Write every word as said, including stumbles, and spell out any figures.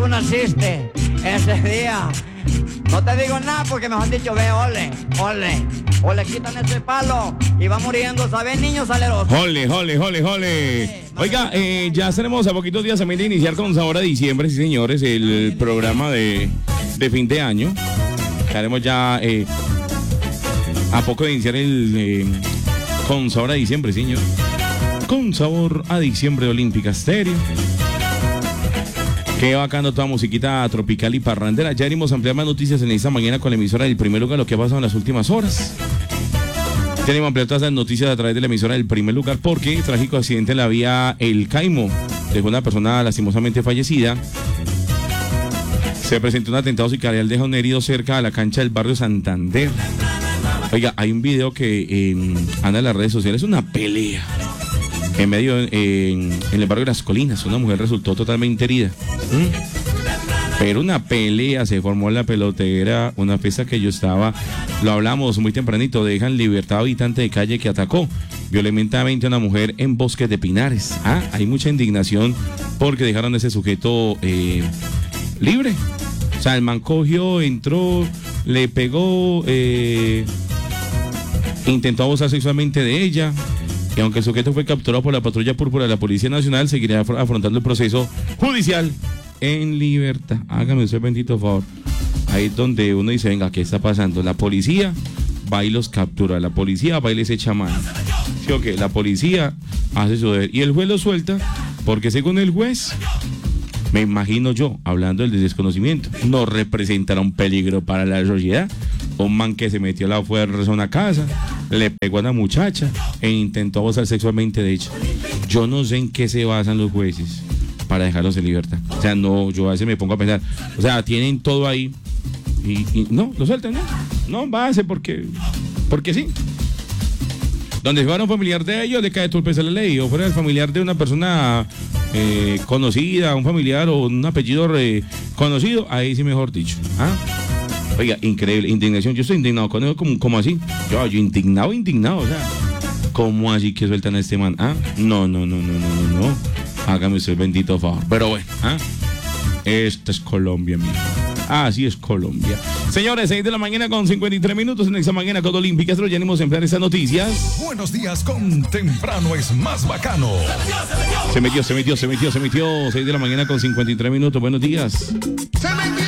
tú naciste ese día. No te digo nada porque mejor dicho, ve, ole, ole. O le quitan ese palo y va muriendo, ¿sabes, niño saleroso? Ole, ole, ole, ole. Oiga, eh, ya tenemos a poquitos días también de iniciar con sabor a diciembre, sí señores, el programa de, de fin de año. Estaremos ya eh, a poco de iniciar el eh, con sabor a diciembre, señor. Con sabor a diciembre de Olímpica Estéreo. Qué bacano toda musiquita tropical y parrandera. Ya iremos a ampliar más noticias en esta mañana con la emisora del Primer Lugar, lo que ha pasado en las últimas horas. Tenemos a ampliar todas las noticias a través de la emisora del Primer Lugar porque trágico accidente en la vía El Caimo. Dejó una persona lastimosamente fallecida. Se presentó un atentado sicarial, dejó un herido cerca de la cancha del barrio Santander. Oiga, hay un video que eh, anda en las redes sociales, una pelea. En medio, eh, en, en el barrio de Las Colinas, una mujer resultó totalmente herida. ¿Mm? Pero una pelea se formó en la pelotera, una fiesta que yo estaba, lo hablamos muy tempranito, dejan libertad a habitante de calle que atacó violentamente a una mujer en Bosques de Pinares. Ah, hay mucha indignación porque dejaron a ese sujeto eh, libre. O sea, el man cogió, entró, le pegó, eh, intentó abusar sexualmente de ella. Y aunque el sujeto fue capturado por la patrulla púrpura de la Policía Nacional, seguirá af- afrontando el proceso judicial en libertad. Hágame usted bendito favor. Ahí es donde uno dice, venga, ¿qué está pasando? La policía va y los captura, la policía va y les echa mano. ¿Sí o qué? La policía hace su deber y el juez lo suelta porque según el juez, me imagino yo, hablando del desconocimiento, no representará un peligro para la sociedad. Un man que se metió a la fuerza a una casa, le pegó a una muchacha e intentó abusar sexualmente de ella. Yo no sé en qué se basan los jueces para dejarlos en libertad. O sea, no, yo a veces me pongo a pensar, o sea, tienen todo ahí y, y no, lo sueltan, ¿no? No, base porque, porque sí. Donde fuera un familiar de ellos, le cae todo el peso de la ley. O fuera el familiar de una persona eh, conocida, un familiar o un apellido reconocido, ahí sí mejor dicho. ¿Ah? Oiga, increíble, indignación. Yo estoy indignado con eso, como, como así. Yo, yo indignado, indignado, o sea. ¿Cómo así que sueltan a este man? ¿Ah? No, no, no, no, no, no, no. Hágame usted el bendito favor. Pero bueno, ¿ah? Esta es Colombia, amigo. Así es Colombia. Señores, seis de la mañana con cincuenta y tres minutos en esta mañana con Olímpica. Lo llenemos en plan esas noticias. Buenos días con Temprano es más bacano. Se metió, se metió, se metió, se metió. seis de la mañana con cincuenta y tres minutos. Buenos días. Se metió.